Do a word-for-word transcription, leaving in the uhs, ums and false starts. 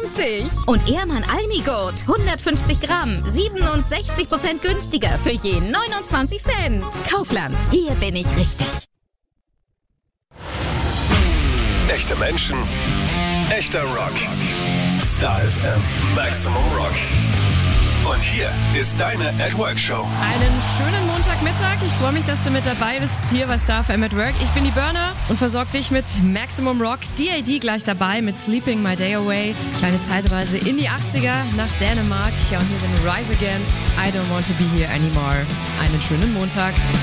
zwanzig. Und Ehrmann Almigurt, hundertfünfzig Gramm, siebenundsechzig Prozent günstiger für je neunundzwanzig Cent. Kaufland, hier bin ich richtig. Echte Menschen, echter Rock. Star F M Maximum Rock. Und hier ist deine At Work Show. Einen schönen Montagmittag. Ich freue mich, dass du mit dabei bist hier bei Star F M at Work. Ich bin die Burner und versorge dich mit Maximum Rock. D A D gleich dabei mit Sleeping My Day Away. Kleine Zeitreise in die achtziger nach Dänemark. Ja, und hier sind Rise Against. I Don't Want to Be Here Anymore. Einen schönen Montag.